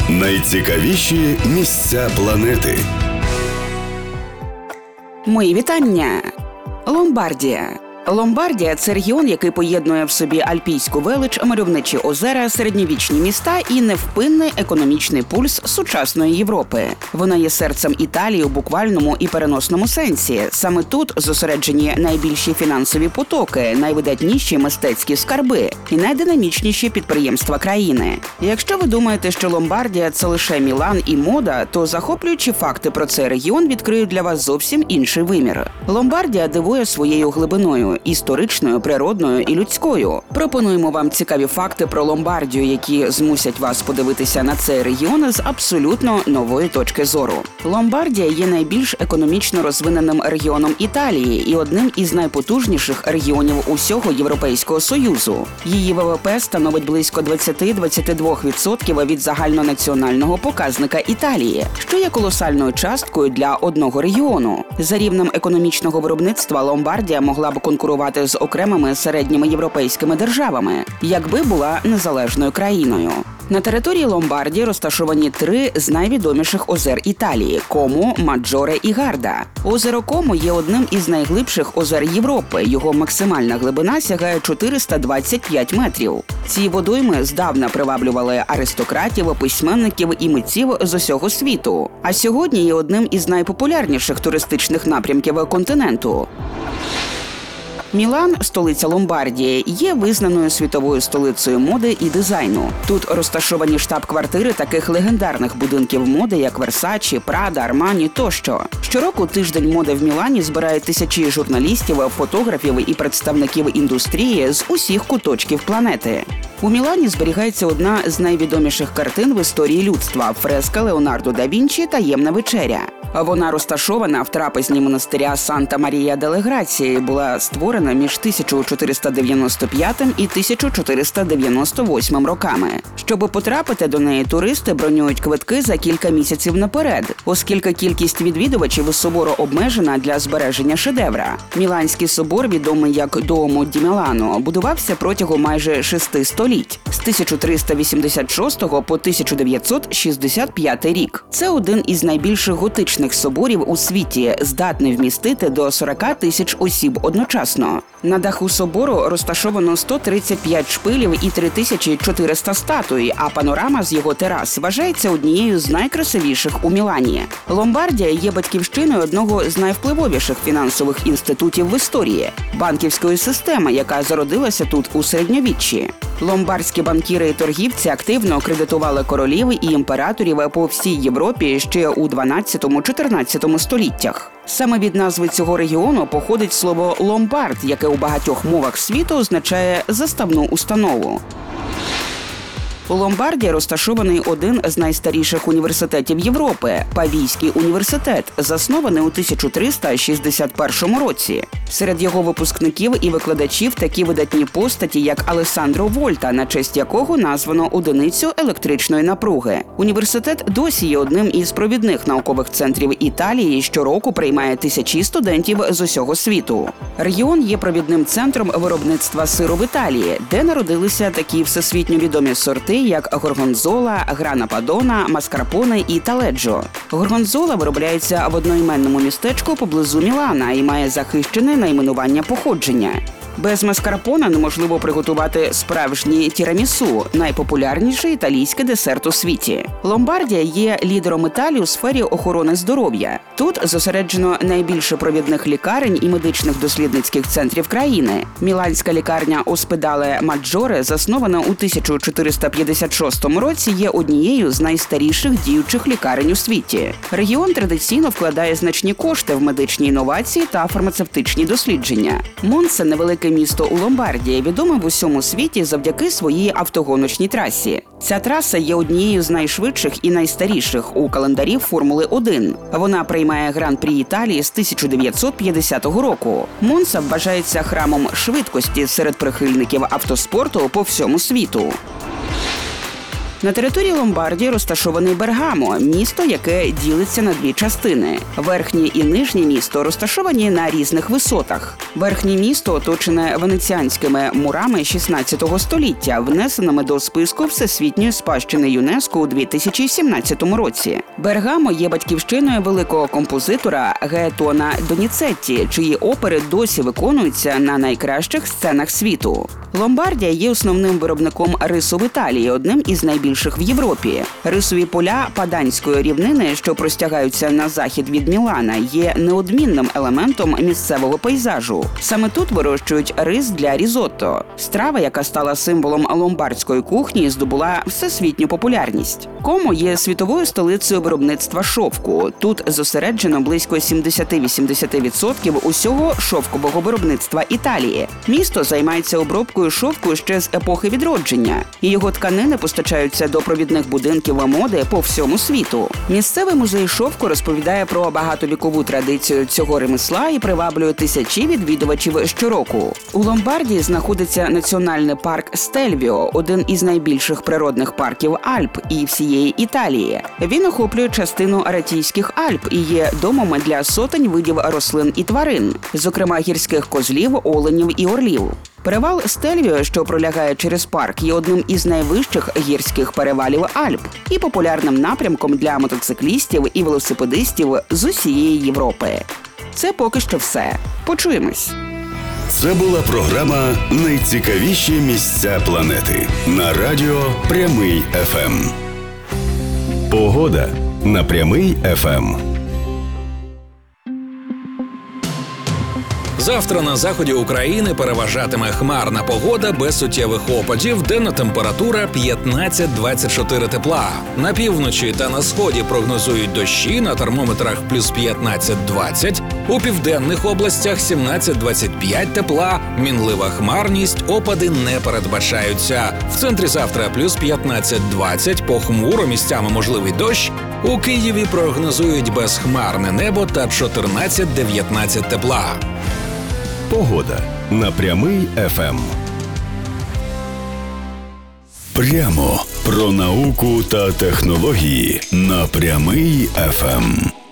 Найцікавіші місця планети. Мої вітання! Ломбардія. Ломбардія – це регіон, який поєднує в собі альпійську велич, мальовничі озера, середньовічні міста і невпинний економічний пульс сучасної Європи. Вона є серцем Італії у буквальному і переносному сенсі. Саме тут зосереджені найбільші фінансові потоки, найвидатніші мистецькі скарби і найдинамічніші підприємства країни. Якщо ви думаєте, що Ломбардія – це лише Мілан і мода, то захоплюючі факти про цей регіон відкриють для вас зовсім інший вимір. Ломбардія дивує своєю глибиною – історичною, природною і людською. Пропонуємо вам цікаві факти про Ломбардію, які змусять вас подивитися на цей регіон з абсолютно нової точки зору. Ломбардія є найбільш економічно розвиненим регіоном Італії і одним із найпотужніших регіонів усього Європейського Союзу. Її ВВП становить близько 20-22% від загальнонаціонального показника Італії, що є колосальною часткою для одного регіону. За рівнем економічного виробництва Ломбардія могла б конкурувати з окремими середніми європейськими державами, якби була незалежною країною. На території Ломбардії розташовані три з найвідоміших озер Італії – Комо, Маджоре і Гарда. Озеро Комо є одним із найглибших озер Європи. Його максимальна глибина сягає 425 метрів. Ці водойми здавна приваблювали аристократів, письменників і митців з усього світу. А сьогодні є одним із найпопулярніших туристичних напрямків континенту. Мілан, столиця Ломбардії, є визнаною світовою столицею моди і дизайну. Тут розташовані штаб-квартири таких легендарних будинків моди, як Версачі, Прада, Армані тощо. Щороку тиждень моди в Мілані збирає тисячі журналістів, фотографів і представників індустрії з усіх куточків планети. У Мілані зберігається одна з найвідоміших картин в історії людства – фреска Леонардо да Вінчі «Таємна вечеря». Вона розташована в трапезні монастиря Санта-Марія-деле-Грації, була створена між 1495 і 1498 роками. Щоб потрапити до неї, туристи бронюють квитки за кілька місяців наперед, оскільки кількість відвідувачів собору обмежена для збереження шедевра. Міланський собор, відомий як Дуомо ді Мілано, будувався протягом майже 6 століть – з 1386 по 1965 рік. Це один із найбільших готичних соборів у світі, здатний вмістити до 40 тисяч осіб одночасно. На даху собору розташовано 135 шпилів і 3400 статуй, а панорама з його терас вважається однією з найкрасивіших у Мілані. Ломбардія є батьківщиною одного з найвпливовіших фінансових інститутів в історії – банківської системи, яка зародилася тут у середньовіччі. Ломбардські банкіри і торгівці активно кредитували королів і імператорів по всій Європі ще у 12-14 століттях. Саме від назви цього регіону походить слово «ломбард», яке у багатьох мовах світу означає «заставну установу». У Ломбардії розташований один з найстаріших університетів Європи – Павійський університет, заснований у 1361 році. Серед його випускників і викладачів такі видатні постаті, як Алессандро Вольта, на честь якого названо одиницю електричної напруги. Університет досі є одним із провідних наукових центрів Італії і щороку приймає тисячі студентів з усього світу. Регіон є провідним центром виробництва сиру в Італії, де народилися такі всесвітньо відомі сорти, як горгонзола, грана падона, маскарпоне і таледжо. Горгонзола виробляється в одноіменному містечку поблизу Мілана і має захищене найменування походження. Без маскарпоне неможливо приготувати справжній тірамісу – найпопулярніший італійський десерт у світі. Ломбардія є лідером Італії у сфері охорони здоров'я. Тут зосереджено найбільше провідних лікарень і медичних дослідницьких центрів країни. Міланська лікарня Оспедале Маджоре, заснована у 1456 році, є однією з найстаріших діючих лікарень у світі. Регіон традиційно вкладає значні кошти в медичні інновації та фармацевтичні дослідження. Монце – невелике місто у Ломбардії, відоме в усьому світі завдяки своїй автогоночній трасі. Ця траса є однією з найшвидших і найстаріших у календарі Формули-1. Вона приймає Гран-прі Італії з 1950 року. Монца вважається храмом швидкості серед прихильників автоспорту по всьому світу. На території Ломбардії розташований Бергамо – місто, яке ділиться на дві частини. Верхнє і нижнє місто розташовані на різних висотах. Верхнє місто оточене венеціанськими мурами 16 століття, внесеними до списку Всесвітньої спадщини ЮНЕСКО у 2017 році. Бергамо є батьківщиною великого композитора Гаетона Доніцетті, чиї опери досі виконуються на найкращих сценах світу. Ломбардія є основним виробником рису в Італії, одним із найбільших в Європі. Рисові поля Паданської рівнини, що простягаються на захід від Мілана, є неодмінним елементом місцевого пейзажу. Саме тут вирощують рис для різотто. Страва, яка стала символом ломбардської кухні, здобула всесвітню популярність. Комо є світовою столицею виробництва шовку. Тут зосереджено близько 70-80% усього шовкового виробництва Італії. Місто займається обробкою шовку ще з епохи відродження, і його тканини постачаються до провідних будинків моди по всьому світу. Місцевий музей шовку розповідає про багатовікову традицію цього ремесла і приваблює тисячі відвідувачів щороку. У Ломбардії знаходиться національний парк Стельвіо, один із найбільших природних парків Альп і всієї Італії. Він охоплює частину Аратійських Альп і є домом для сотень видів рослин і тварин, зокрема гірських козлів, оленів і орлів. Перевал Стельвіо, що пролягає через парк, є одним із найвищих гірських перевалів Альп і популярним напрямком для мотоциклістів і велосипедистів з усієї Європи. Це поки що все. Почуємось. Це була програма «Найцікавіші місця планети» на радіо Прямий ФМ. Погода на Прямий ФМ. Завтра на заході України переважатиме хмарна погода без суттєвих опадів, денна температура 15-24 тепла. На півночі та на сході прогнозують дощі, на термометрах плюс 15-20, у південних областях 17-25 тепла, мінлива хмарність, опади не передбачаються. В центрі завтра плюс 15-20, похмуро, місцями можливий дощ. У Києві прогнозують безхмарне небо та 14-19 тепла. Погода на Прямий ФМ. Прямо про науку та технології на Прямий ФМ.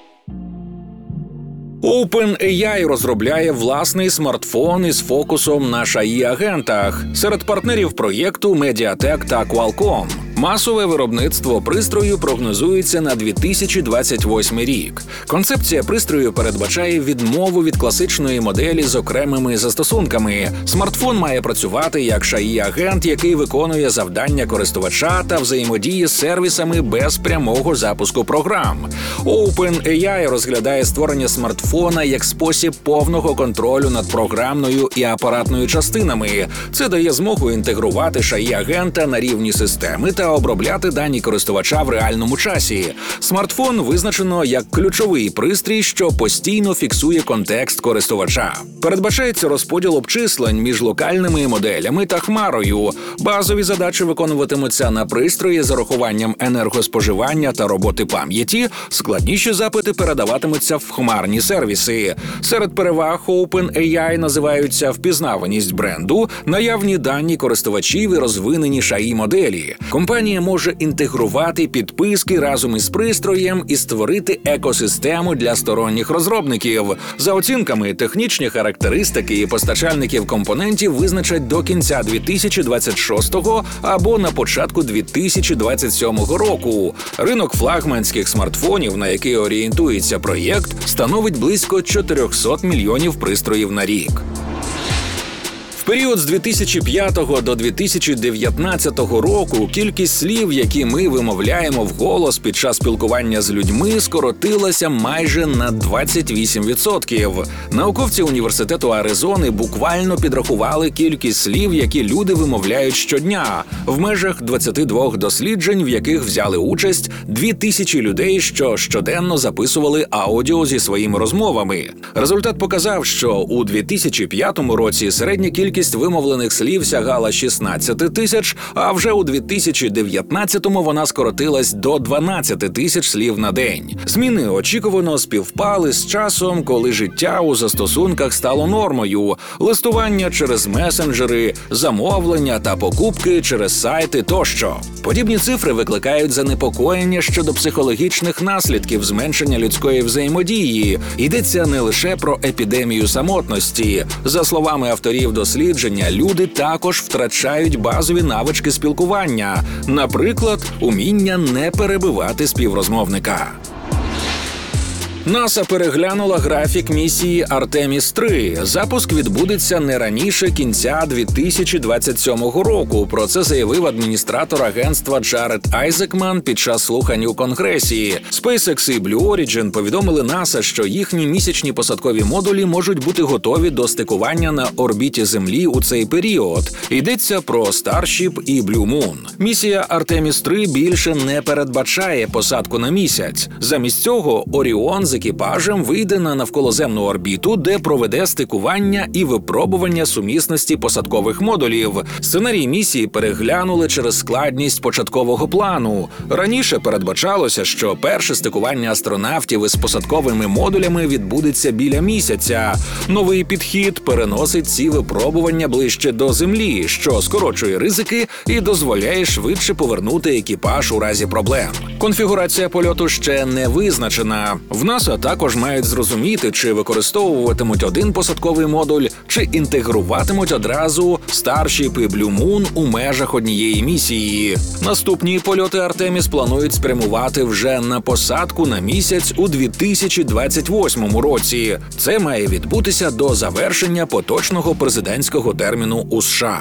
OpenAI розробляє власний смартфон із фокусом на ШАІ-агентах. Серед партнерів проєкту Mediatek та Qualcomm. Масове виробництво пристрою прогнозується на 2028 рік. Концепція пристрою передбачає відмову від класичної моделі з окремими застосунками. Смартфон має працювати як ШАІ-агент, який виконує завдання користувача та взаємодіє з сервісами без прямого запуску програм. OpenAI розглядає створення смартфона як спосіб повного контролю над програмною і апаратною частинами. Це дає змогу інтегрувати ШАІ-агента на рівні системи та обробляти дані користувача в реальному часі. Смартфон визначено як ключовий пристрій, що постійно фіксує контекст користувача. Передбачається розподіл обчислень між локальними моделями та хмарою. Базові задачі виконуватимуться на пристрої з урахуванням енергоспоживання та роботи пам'яті. Складніші запити передаватимуться в хмарні сервіси. Серед переваг OpenAI називаються впізнаваність бренду, наявні дані користувачів і розвинені ШАІ-моделі. Компанія може інтегрувати підписки разом із пристроєм і створити екосистему для сторонніх розробників. За оцінками, технічні характеристики постачальників компонентів визначать до кінця 2026 або на початку 2027 року. Ринок флагманських смартфонів, на який орієнтується проєкт, становить близько 400 мільйонів пристроїв на рік. В період з 2005 до 2019 року кількість слів, які ми вимовляємо вголос під час спілкування з людьми, скоротилася майже на 28%. Науковці університету Аризони буквально підрахували кількість слів, які люди вимовляють щодня, в межах 22 досліджень, в яких взяли участь 2000 людей, що щоденно записували аудіо зі своїми розмовами. Результат показав, що у 2005 році середня кількість кількість вимовлених слів сягала 16 тисяч, а вже у 2019-му вона скоротилась до 12 тисяч слів на день. Зміни очікувано співпали з часом, коли життя у застосунках стало нормою. Листування через месенджери, замовлення та покупки через сайти тощо. Подібні цифри викликають занепокоєння щодо психологічних наслідків зменшення людської взаємодії. Йдеться не лише про епідемію самотності. За словами авторів дослідження, люди також втрачають базові навички спілкування, наприклад, уміння не перебивати співрозмовника. НАСА переглянула графік місії Артеміс-3. Запуск відбудеться не раніше кінця 2027 року. Про це заявив адміністратор агентства Джаред Айзекман під час слухань у Конгресі. SpaceX і Blue Origin повідомили НАСА, що їхні місячні посадкові модулі можуть бути готові до стикування на орбіті Землі у цей період. Йдеться про Starship і Blue Moon. Місія Артеміс-3 більше не передбачає посадку на місяць. Замість цього Оріон з екіпажем вийде на навколоземну орбіту, де проведе стикування і випробування сумісності посадкових модулів. Сценарій місії переглянули через складність початкового плану. Раніше передбачалося, що перше стикування астронавтів із посадковими модулями відбудеться біля місяця. Новий підхід переносить ці випробування ближче до Землі, що скорочує ризики і дозволяє швидше повернути екіпаж у разі проблем. Конфігурація польоту ще не визначена. В НАСА також мають зрозуміти, чи використовуватимуть один посадковий модуль, чи інтегруватимуть одразу Starship і Blue Moon у межах однієї місії. Наступні польоти Артеміс планують спрямувати вже на посадку на місяць у 2028 році. Це має відбутися до завершення поточного президентського терміну у США.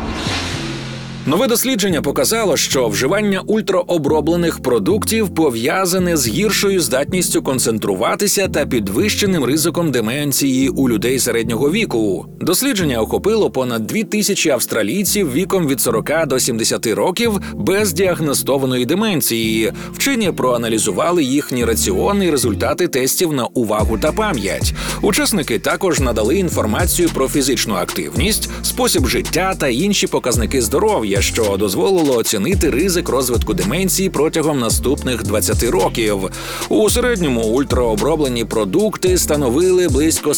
Нове дослідження показало, що вживання ультраоброблених продуктів пов'язане з гіршою здатністю концентруватися та підвищеним ризиком деменції у людей середнього віку. Дослідження охопило понад 2000 австралійців віком від 40 до 70 років без діагностованої деменції. Вчені проаналізували їхні раціони і результати тестів на увагу та пам'ять. Учасники також надали інформацію про фізичну активність, спосіб життя та інші показники здоров'я, що дозволило оцінити ризик розвитку деменції протягом наступних 20 років. У середньому ультраоброблені продукти становили близько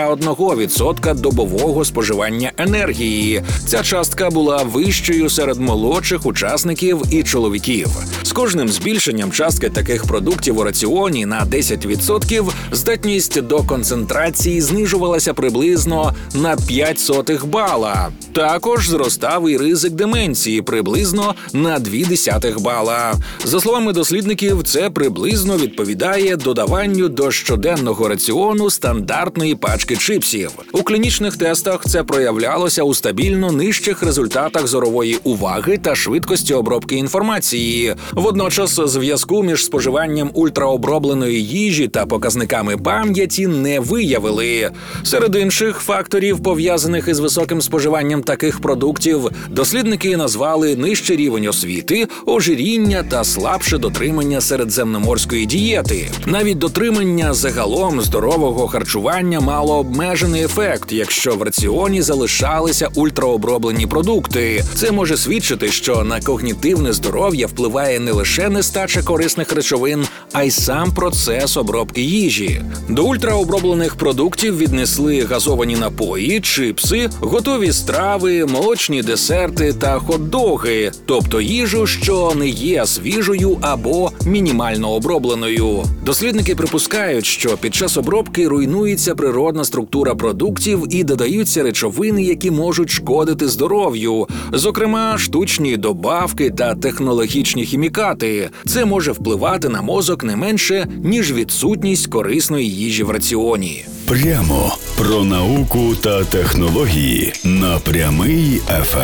41% добового споживання енергії. Ця частка була вищою серед молодших учасників і чоловіків. З кожним збільшенням частки таких продуктів у раціоні на 10% здатність до концентрації знижувалася приблизно на 0,05 бала. Також зростав і ризик деменції приблизно на 0,2 бала. За словами дослідників, це приблизно відповідає додаванню до щоденного раціону стандартної пачки чипсів. У клінічних тестах це проявлялося у стабільно нижчих результатах зорової уваги та швидкості обробки інформації. Водночас зв'язку між споживанням ультраобробленої їжі та показниками пам'яті не виявили. Серед інших факторів, пов'язаних із високим споживанням таких продуктів, дослідники назвали нижчий рівень освіти, ожиріння та слабше дотримання середземноморської дієти. Навіть дотримання загалом здорового харчування мало обмежений ефект, якщо в раціоні залишалися ультраоброблені продукти. Це може свідчити, що на когнітивне здоров'я впливає не лише нестача корисних речовин, а й сам процес обробки їжі. До ультраоброблених продуктів віднесли газовані напої, чипси, готові страви, молочні десерти та хот-доги, тобто їжу, що не є свіжою або мінімально обробленою. Дослідники припускають, що під час обробки руйнується природна структура продуктів і додаються речовини, які можуть шкодити здоров'ю, зокрема штучні добавки та технологічні хімікати. Це може впливати на мозок не менше, ніж відсутність корисної їжі в раціоні. Прямо про науку та технології на Прямий ФМ.